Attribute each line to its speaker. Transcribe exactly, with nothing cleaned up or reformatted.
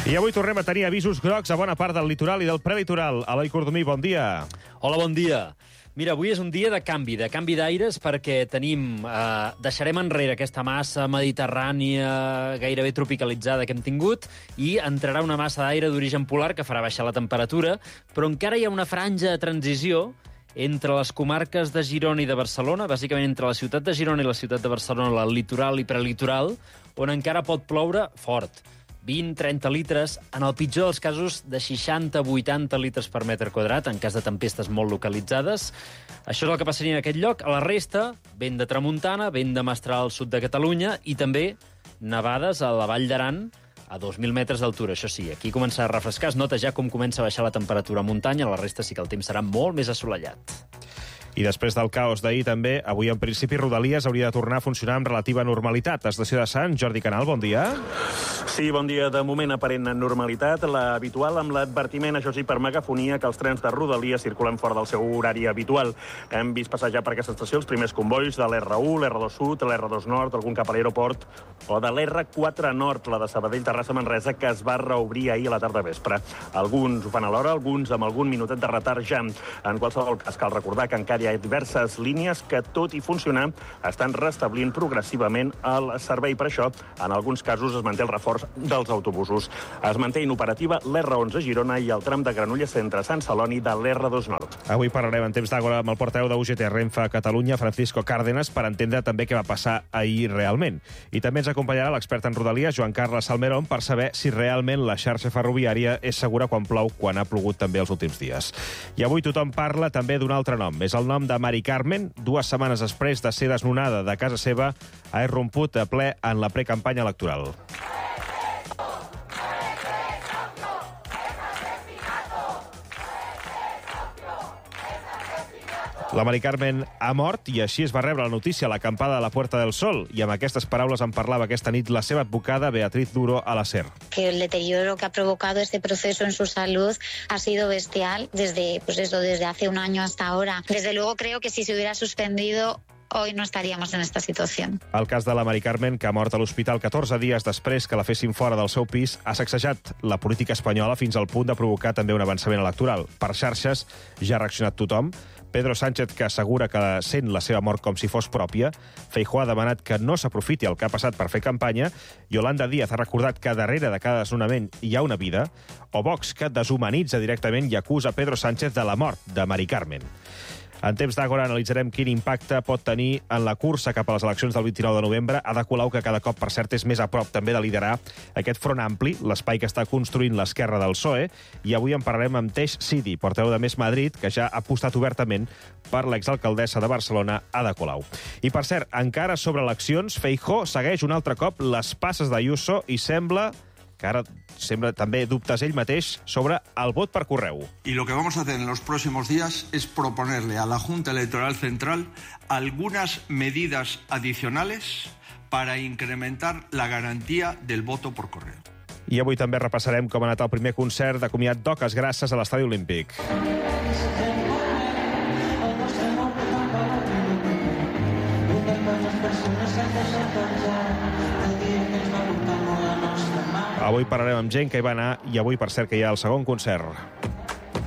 Speaker 1: I avui tornem a tenir avisos grocs a bona part del litoral i del prelitoral. Eloi Cordomí, bon dia.
Speaker 2: Hola, bon dia. Mira, avui és un dia de canvi, de canvi d'aires, perquè tenim, eh, deixarem enrere aquesta massa mediterrània gairebé tropicalitzada que hem tingut i entrarà una massa d'aire d'origen polar que farà baixar la temperatura, però encara hi ha una franja de transició entre les comarques de Girona i de Barcelona, bàsicament entre la ciutat de Girona i la ciutat de Barcelona, el litoral i prelitoral, on encara pot ploure fort. vint a trenta litres, en el pitjor dels casos de seixanta a vuitanta litres per metre quadrat, en cas de tempestes molt localitzades. Això és el que passaria en aquest lloc. A la resta, vent de tramuntana, vent de mestral al sud de Catalunya i també nevades a la Vall d'Aran a dos mil metres d'altura. Això sí, aquí comença a refrescar. Es nota ja com comença a baixar la temperatura a muntanya. A la resta sí que el temps serà molt més assolellat.
Speaker 1: I després del caos d'ahir també, avui en principi Rodalies hauria de tornar a funcionar amb relativa normalitat. Estació de Sant, Jordi Canal, bon dia.
Speaker 3: Sí, bon dia. De moment aparent normalitat, la habitual, amb l'advertiment, això sí, per megafonia, que els trens de Rodalies circulen fora del seu horari habitual. Hem vist passejar per aquesta estació els primers convois de l'R u, l'R dos Sud, l'R dos Nord, algun cap a l'aeroport, o de l'R quatre Nord, la de Sabadell, Terrassa, Manresa, que es va reobrir ahir a la tarda vespre. Alguns ho fan a l'hora, alguns amb algun minutet de retard ja. En qualsevol cas, cal recordar que encara hi ha diverses línies que, tot i funcionar, estan restablint progressivament el servei. Per això, en alguns casos, es manté el reforç dels autobusos. Es manté inoperativa l'R onze Girona i el tram de Granollers Centre Sant Celoni de l'R dos Nord.
Speaker 1: Avui parlarem en temps d'àgora amb el portaveu de U G T Renfe a Catalunya, Francisco Cárdenas, per entendre també què va passar ahir realment. I també ens acompanyarà l'expert en Rodalies, Joan Carles Salmerón, per saber si realment la xarxa ferroviària és segura quan plou, quan ha plogut també els últims dies. I avui tothom parla també d'un altre nom. És el nom de Mari Carmen. Dues setmanes després de ser desnonada de casa seva, ha irromput a ple en la precampanya electoral. La Mari Carmen ha mort i així es va rebre la notícia a l'acampada de la Puerta del Sol. I amb aquestes paraules en parlava aquesta nit la seva advocada Beatriz Duro a la SER.
Speaker 4: Que el deterioro que ha provocado este proceso en su salud ha sido bestial desde, pues eso, desde hace un año hasta ahora. Desde luego creo que si se hubiera suspendido, hoy no estaríamos en esta situació.
Speaker 1: El cas de la Mari Carmen, que ha mort a l'hospital catorze dies després que la fessin fora del seu pis, ha sacsejat la política espanyola fins al punt de provocar també un avançament electoral. Per xarxes ja ha reaccionat tothom. Pedro Sánchez, que assegura que sent la seva mort com si fos pròpia. Feijóo ha demanat que no s'aprofiti el que ha passat per fer campanya. Yolanda Díaz ha recordat que darrere de cada desnonament hi ha una vida. O Vox, que deshumanitza directament i acusa Pedro Sánchez de la mort de Mari Carmen. En temps d'àgora analitzarem quin impacte pot tenir en la cursa cap a les eleccions del vint-i-nou de novembre. Ada Colau, que cada cop, per cert, és més a prop també de liderar aquest front ampli, l'espai que està construint l'esquerra del P S O E. I avui en parlarem amb Teix Sidi, portaveu de Més Madrid, que ja ha apostat obertament per l'exalcaldessa de Barcelona, Ada Colau. I, per cert, encara sobre eleccions, Feijóo segueix un altre cop les passes d'Ayuso i sembla que ara sembla també dubtes ell mateix sobre el vot per correu.
Speaker 5: Y lo que vamos a hacer en los próximos días es proponerle a la Junta Electoral Central algunas medidas adicionales para incrementar la garantía del voto por correo.
Speaker 1: I avui també repassarem com ha anat el primer concert de comiat d'Oques Grasses a l'Estadi Olímpic. Avui parlarem amb gent que hi va anar i avui, per cert, que hi ha el segon concert.